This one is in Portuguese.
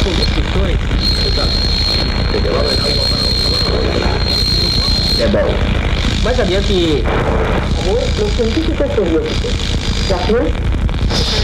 competições. Exato. Entendeu? É bom. Mais adiante, Los científicos soviéticos, Japón